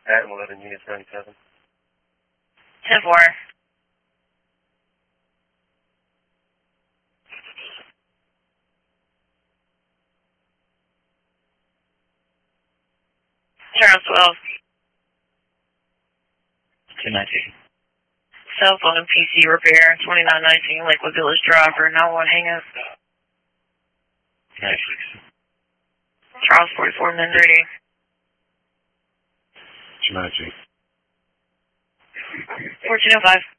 At 11 units 97. 10-4. Charles 12. 219. Cell phone and PC repair, 2919 Lakewood Village Drive for 9-1 hang-up. 96. Charles 44, men ready. 219. 1405.